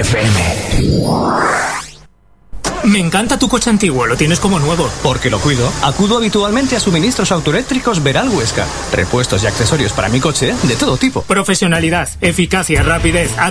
FM. Me encanta tu coche antiguo, lo tienes como nuevo. Porque lo cuido. Acudo habitualmente a suministros autoeléctricos Veral Huesca. Repuestos y accesorios para mi coche de todo tipo. Profesionalidad, eficacia, rapidez.